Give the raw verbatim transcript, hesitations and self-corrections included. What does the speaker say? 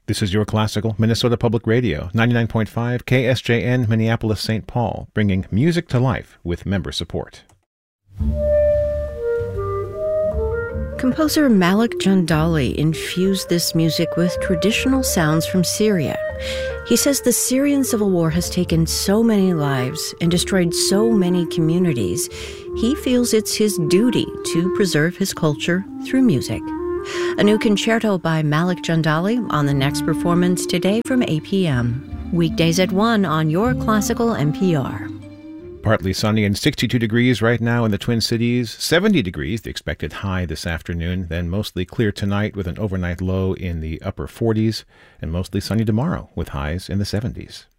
This is Your Classical, Minnesota Public Radio, ninety-nine point five K S J N, Minneapolis, Saint Paul, bringing music to life with member support. Composer Malik Jandali infused this music with traditional sounds from Syria. He says the Syrian civil war has taken so many lives and destroyed so many communities. He feels it's his duty to preserve his culture through music. A new concerto by Malik Jandali on the next performance today from eight p.m. Weekdays at one on Your Classical N P R. Partly sunny and sixty-two degrees right now in the Twin Cities, seventy degrees, the expected high this afternoon, then mostly clear tonight with an overnight low in the upper forties, and mostly sunny tomorrow with highs in the seventies.